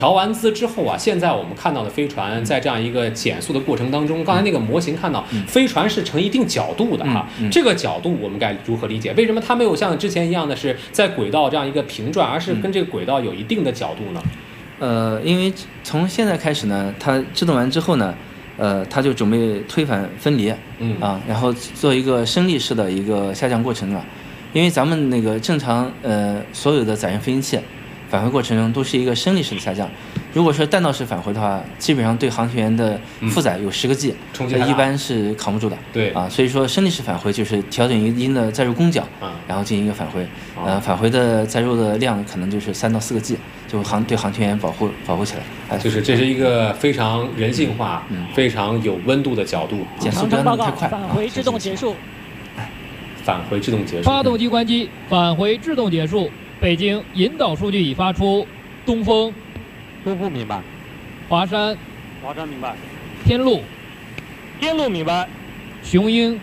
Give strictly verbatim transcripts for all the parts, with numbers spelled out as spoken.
调完姿之后啊，现在我们看到的飞船在这样一个减速的过程当中，刚才那个模型看到、嗯、飞船是呈一定角度的哈、嗯嗯，这个角度我们该如何理解？为什么它没有像之前一样的是在轨道这样一个平转，而是跟这个轨道有一定的角度呢？ 呃，因为从现在开始呢，它制动完之后呢，呃，它就准备推返分离，嗯啊，然后做一个升力式的一个下降过程了。因为咱们那个正常呃所有的载人飞行器。返回过程中都是一个升力式的下降，如果说弹道式返回的话，基本上对航天员的负载有十个 G，、嗯、一般是扛不住的。 对啊，所以说升力式返回就是调整一定的载入攻角、嗯，然后进行一个返回，嗯、呃，返回的载入的量可能就是三到四个 G， 就航对航天员保护保护起来。 哎，就是这是一个非常人性化、嗯、非常有温度的角度。 减速不要那么太快。 返回制动结束。 返回制动结束。 发动机关机，返回制动结束。北京引导数据已发出，东风， 东风明白， 华山， 华山明白， 天路， 天路明白， 雄鹰，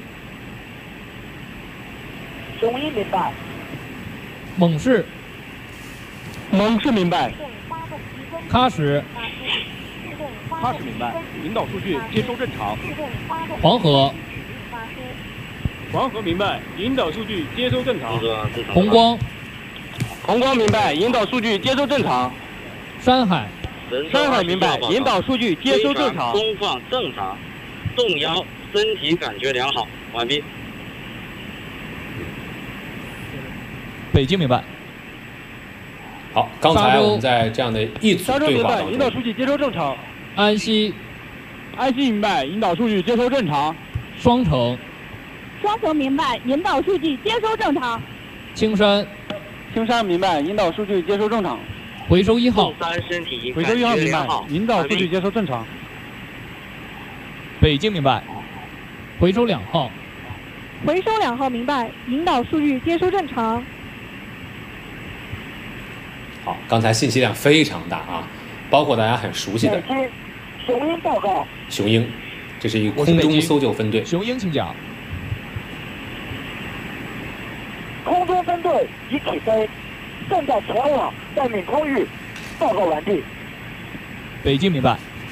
雄鹰明白， 猛士， 猛士明白， 喀什， 喀什明白，引导数据接收正常， 黄河， 黄河明白，引导数据接收正常， 红光。 红光明白，引导数据接收正常。 山海， 山海明白，引导数据接收正常。 风放正常，动摇，身体感觉良好，完毕。 北京明白。 好，刚才我们在这样的一组对话当中， 引导数据接收正常。 安西， 安西明白，引导数据接收正常。 双城， 双城明白，引导数据接收正常。 青山。 青山明白，引导数据接收正常。 回收一号， 回收一号明白，引导数据接收正常。 北京明白。回收两号， 回收两号明白，引导数据接收正常。 好，刚才信息量非常大啊，包括大家很熟悉的雄鹰报告。 雄鹰，这是一个空中搜救分队。 雄鹰，请讲。 空中分队已起飞，正在前往待命空域，报告完毕。 北京明白。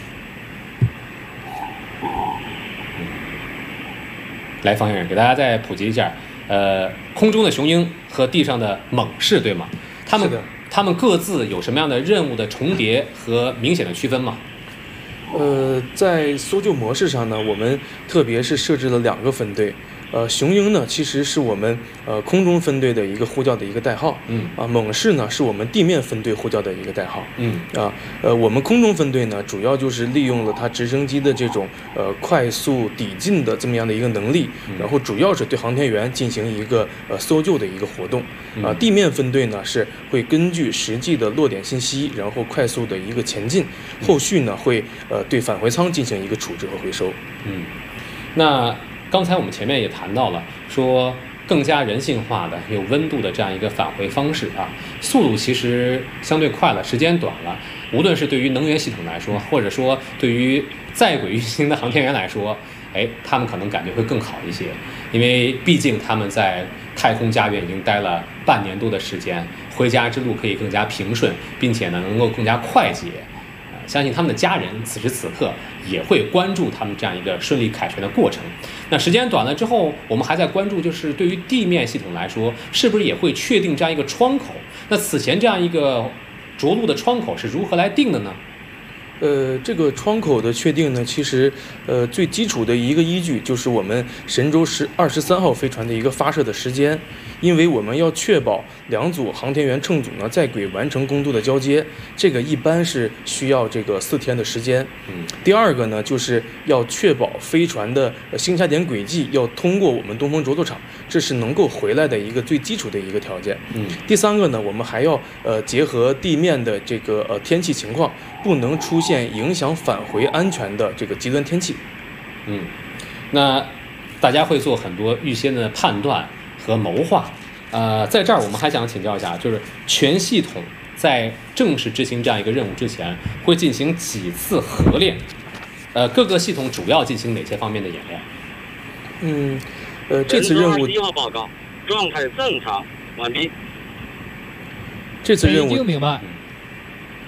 来，方先生给大家再普及一下，呃，空中的雄鹰和地上的猛士，对吗？他们他们各自有什么样的任务的重叠和明显的区分吗？ 呃，在搜救模式上呢，我们特别是设置了两个分队。呃，雄鹰呢，其实是我们呃空中分队的一个呼叫的一个代号，嗯啊，猛士呢是我们地面分队呼叫的一个代号，嗯啊，呃，我们空中分队呢，主要就是利用了它直升机的这种呃快速抵近的这么样的一个能力，然后主要是对航天员进行一个呃搜救的一个活动，啊，地面分队呢是会根据实际的落点信息，然后快速的一个前进，后续呢会呃对返回舱进行一个处置和回收， 嗯，那。刚才我们前面也谈到了，说更加人性化的、有温度的这样一个返回方式啊，速度其实相对快了，时间短了。无论是对于能源系统来说，或者说对于在轨运行的航天员来说，哎，他们可能感觉会更好一些，因为毕竟他们在太空家园已经待了半年多的时间，回家之路可以更加平顺，并且呢能够更加快捷。相信他们的家人此时此刻也会关注他们这样一个顺利凯旋的过程。那时间短了之后，我们还在关注，就是对于地面系统来说，是不是也会确定这样一个窗口？那此前这样一个着陆的窗口是如何来定的呢？ 呃，这个窗口的确定呢，其实呃最基础的一个依据就是我们神舟十二十三号飞船的一个发射的时间，因为我们要确保两组航天员乘组呢在轨完成高度的交接，这个一般是需要这个四天的时间。嗯，第二个呢，就是要确保飞船的星下点轨迹要通过我们东风着陆场，这是能够回来的一个最基础的一个条件。嗯，第三个呢，我们还要呃结合地面的这个呃天气情况，不能出现现影响返回安全的这个极端天气。 嗯，那大家会做很多预先的判断和谋划。呃，在这儿我们还想请教一下，就是全系统在正式执行这样一个任务之前，会进行几次合练？呃，各个系统主要进行哪些方面的演练？ 嗯，呃，这次任务一号报告，状态正常，完毕。 这次任务北京明白。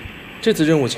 这次任务